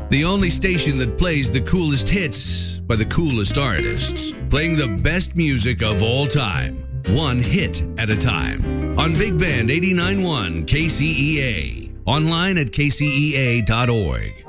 The only station that plays the coolest hits by the coolest artists. Playing the best music of all time. One hit at a time. On Big Band 89.1 KCEA. Online at kcea.org.